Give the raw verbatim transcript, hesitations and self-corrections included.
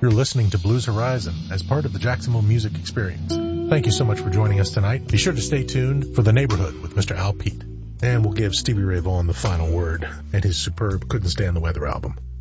You're listening to Blues Horizon as part of the Jacksonville Music Experience. Thank you so much for joining us tonight. Be sure to stay tuned for The Neighborhood with Mister Al Peet. And we'll give Stevie Ray Vaughan the final word and his superb Couldn't Stand the Weather album.